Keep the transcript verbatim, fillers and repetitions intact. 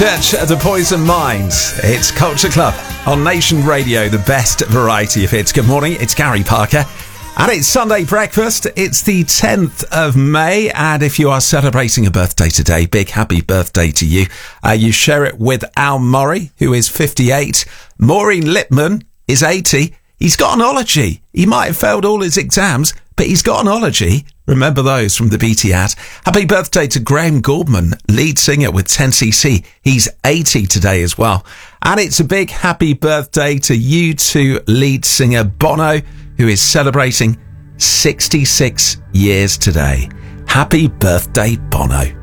Church, The Poison Mind. It's Culture Club on Nation Radio, the best variety of hits. Good morning, it's Gary Parker. And it's Sunday breakfast. It's the tenth of May. And if you are celebrating a birthday today, big happy birthday to you. Uh, you share it with Al Murray, who is fifty-eight. Maureen Lipman is eighty. He's got an ology. He might have failed all his exams, but he's got an ology. Remember those from the B T ad. Happy birthday to Graham Gouldman, lead singer with ten C C. He's eighty today as well. And it's a big happy birthday to U two lead singer Bono, who is celebrating sixty-six years today. Happy birthday, Bono.